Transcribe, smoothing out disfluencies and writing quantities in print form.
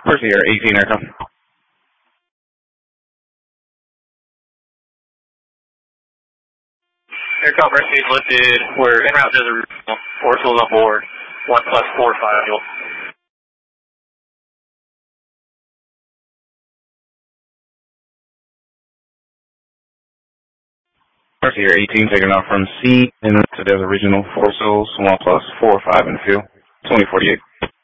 First Air 18 aircraft. Aircraft rescue lifted. We're en route to the regional. Oracle's on board. 1 plus 4, 5 fuel. First Air 18 taking off from C and to Desert Regional 4 souls, 1 plus 4, 5 in fuel. 2048.